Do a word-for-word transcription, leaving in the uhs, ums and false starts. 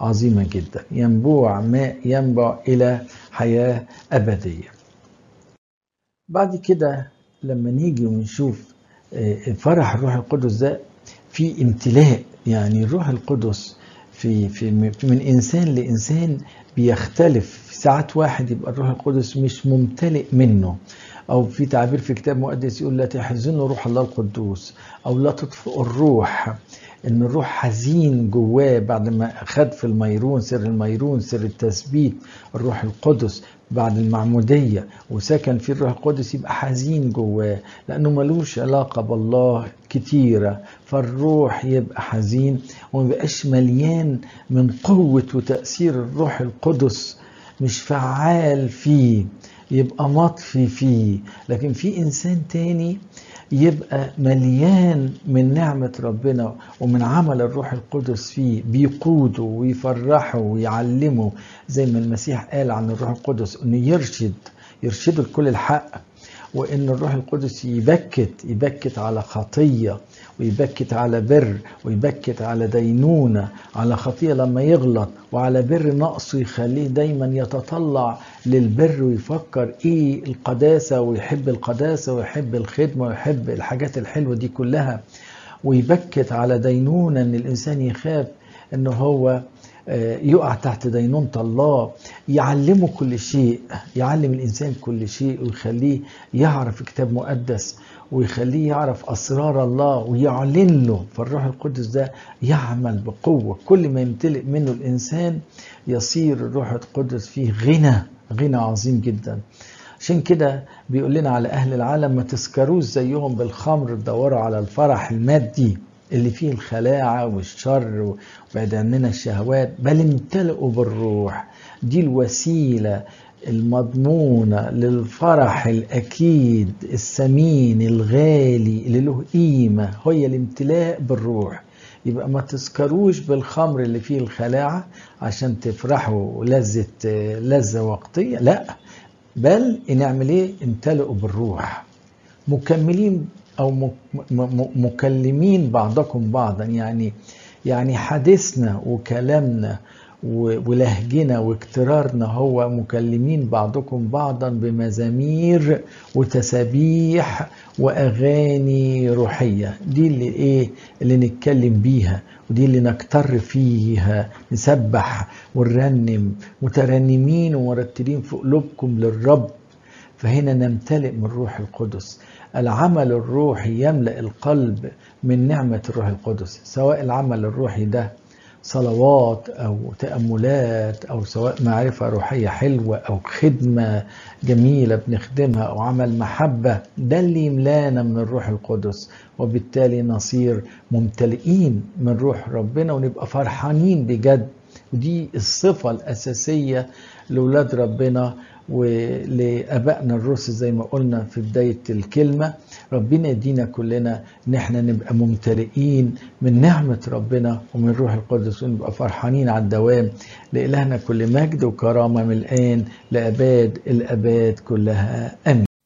عظيمة جدا، ينبوع ماء ينبع إلى حياة أبدية. بعد كده لما نيجي ونشوف فرح الروح القدس ده في امتلاء، يعني الروح القدس في في من إنسان لإنسان بيختلف. ساعات واحد يبقى الروح القدس مش ممتلئ منه، أو في تعبير في كتاب مقدس يقول لا تحزنوا روح الله القدوس، أو لا تطفئوا الروح، إن الروح حزين جواه بعد ما خد في الميرون سر الميرون سر التثبيت الروح القدس بعد المعمودية وسكن في الروح القدس، يبقى حزين جواه لأنه ملوش علاقة بالله كتيرة، فالروح يبقى حزين وما بقاش مليان من قوة وتأثير الروح القدس، مش فعال فيه، يبقى مطفي فيه. لكن في إنسان تاني يبقى مليان من نعمة ربنا ومن عمل الروح القدس فيه، بيقوده ويفرحه ويعلمه، زي ما المسيح قال عن الروح القدس انه يرشد يرشده لكل الحق، وان الروح القدس يبكت يبكت على خطية، ويبكت على بر، ويبكت على دينونة، على خطية لما يغلط، وعلى بر نقصه يخليه دايما يتطلع للبر ويفكر ايه القداسة، ويحب القداسة ويحب الخدمة ويحب الحاجات الحلوة دي كلها. ويبكت على دينونة ان الانسان يخاف انه هو يقع تحت دينونة الله. يعلمه كل شيء، يعلم الإنسان كل شيء، ويخليه يعرف كتاب مقدس، ويخليه يعرف أسرار الله ويعلن له. فالروح القدس ده يعمل بقوة، كل ما يمتلئ منه الإنسان يصير الروح القدس فيه غنى غنى عظيم جدا. عشان كده بيقول لنا على أهل العالم ما تسكروش زيهم بالخمر، تدوروا على الفرح المادي اللي فيه الخلاعة والشر وبعد عننا الشهوات، بل امتلئوا بالروح. دي الوسيلة المضمونة للفرح الأكيد الثمين الغالي اللي له قيمة، هي الامتلاء بالروح. يبقى ما تسكروش بالخمر اللي فيه الخلاعة عشان تفرحوا لذة لذة وقتية، لا، بل نعمل ايه؟ امتلئوا بالروح، مكملين او مكلمين بعضكم بعضا، يعني يعني حديثنا وكلامنا ولهجنا واكترارنا هو مكلمين بعضكم بعضا بمزامير وتسابيح واغاني روحيه. دي اللي ايه اللي نتكلم بيها، ودي اللي نكتر فيها، نسبح ونرنم مترنمين ومرتلين في قلوبكم للرب. فهنا نمتلئ من الروح القدس. العمل الروحي يملأ القلب من نعمة الروح القدس، سواء العمل الروحي ده صلوات أو تأملات، أو سواء معرفة روحية حلوة أو خدمة جميلة بنخدمها أو عمل محبة، ده اللي يملانا من الروح القدس، وبالتالي نصير ممتلئين من روح ربنا ونبقى فرحانين بجد. ودي الصفة الأساسية لأولاد ربنا ولأبائنا الرسل، زي ما قلنا في بداية الكلمة. ربنا يدينا كلنا ان احنا نبقى ممتلئين من نعمة ربنا ومن روح القدس، ونبقى فرحانين على الدوام. لإلهنا كل مجد وكرامة من الآن لأباد الأباد كلها، آمين.